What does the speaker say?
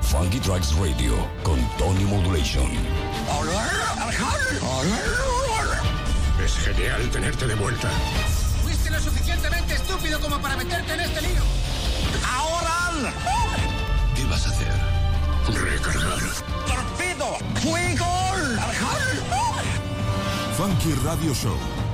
Funky Tracks Radio con Tony Modulation. Es genial tenerte de vuelta. Fuiste lo suficientemente estúpido como para meterte en este lío. ¡Ahora! ¿Qué vas a hacer? Recargar. ¡Torpedo! ¡Fuego! Funky Radio Show